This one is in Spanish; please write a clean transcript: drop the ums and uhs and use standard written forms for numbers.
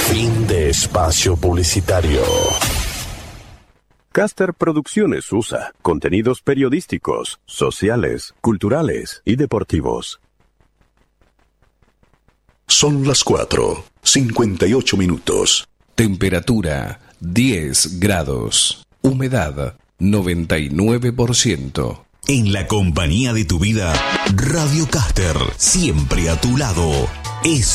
Fin de espacio publicitario. Caster Producciones USA. Contenidos periodísticos, sociales, culturales y deportivos. Son las 4:58 minutos. Temperatura 10 grados. Humedad 99%. En la compañía de tu vida, Radio Caster, siempre a tu lado. Es